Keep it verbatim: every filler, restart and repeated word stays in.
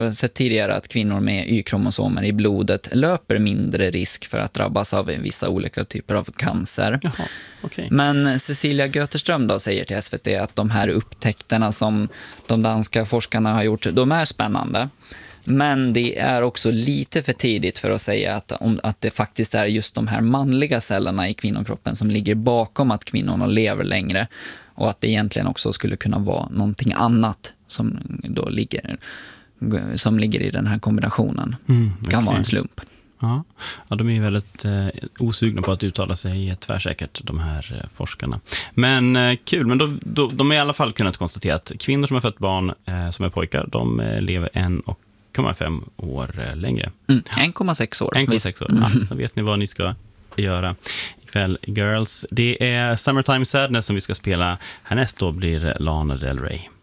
Jag har sett tidigare att kvinnor med Y-kromosomer i blodet löper mindre risk för att drabbas av vissa olika typer av cancer. Jaha, okay. Men Cecilia Götterström då säger till S V T att de här upptäckterna som de danska forskarna har gjort, de är spännande. Men det är också lite för tidigt för att säga att, om, att det faktiskt är just de här manliga cellerna i kvinnokroppen som ligger bakom att kvinnorna lever längre. Och att det egentligen också skulle kunna vara någonting annat som då ligger, som ligger i den här kombinationen. Mm, okay. Kan vara en slump. Ja, ja de är ju väldigt eh, osugna på att uttala sig tvärsäkert, de här eh, forskarna. Men eh, kul, men då, då, de har i alla fall kunnat konstatera att kvinnor som har fött barn eh, som är pojkar, de eh, lever en och komma fem år eh, längre. Mm, en komma sex år. en komma sex år, mm. Ja, då vet ni vad ni ska göra ikväll, girls. Det är Summertime Sadness som vi ska spela. Härnäst då blir Lana Del Rey.